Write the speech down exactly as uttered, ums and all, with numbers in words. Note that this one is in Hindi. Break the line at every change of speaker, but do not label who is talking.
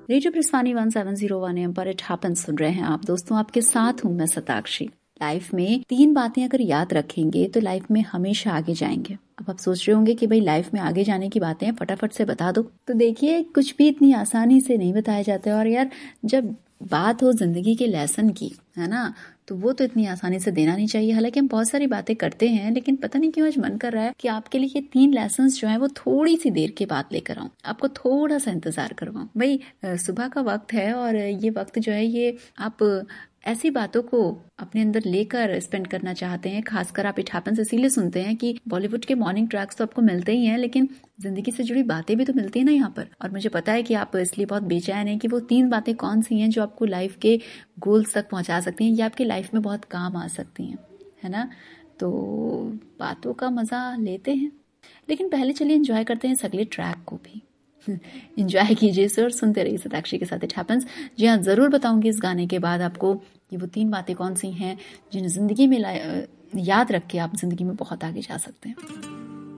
Radio प्रिस्वानी one seven zero one M पर इट हैपेंस सुन रहे हैं आप दोस्तों। आपके साथ हूं मैं सताक्षी। लाइफ में तीन बातें अगर याद रखेंगे तो लाइफ में हमेशा आगे जाएंगे। अब आप सोच रहे होंगे कि भाई लाइफ में आगे जाने की बातें फटाफट से बता दो, तो देखिए कुछ भी इतनी आसानी से नहीं बताया जाता। और यार जब बात हो जिंदगी के लेसन की, है ना, तो वो तो इतनी आसानी से देना नहीं चाहिए। हालांकि हम बहुत सारी बातें करते हैं, लेकिन पता नहीं क्यों आज मन कर रहा है कि आपके लिए ये तीन लेसन्स जो है वो थोड़ी सी देर के बाद लेकर आऊं, आपको थोड़ा सा इंतजार करवाऊं। भाई सुबह का वक्त है और ये वक्त जो है ये आप ऐसी बातों को अपने अंदर लेकर स्पेंड करना चाहते हैं। खासकर आप इट हैपेंस इसीलिए सुनते हैं कि बॉलीवुड के मॉर्निंग ट्रैक्स तो आपको मिलते ही हैं, लेकिन जिंदगी से जुड़ी बातें भी तो मिलती है ना यहाँ पर। और मुझे पता है कि आप इसलिए बहुत बेचैन हैं कि वो तीन बातें कौन सी हैं जो आपको लाइफ के गोल्स तक पहुंचा सकती हैं या आपकी लाइफ में बहुत काम आ सकती हैं, है ना। तो बातों का मजा लेते हैं, लेकिन पहले चलिए एंजॉय करते हैं इस अगले ट्रैक को भी। एंजॉय कीजिए इसे और सुनते रहिए सताक्षी के साथ इट हैपेंस। जी हाँ, जरूर बताऊंगी इस गाने के बाद आपको ये वो तीन बातें कौन सी हैं जिन्हें जिंदगी में याद रख के आप जिंदगी में बहुत आगे जा सकते हैं।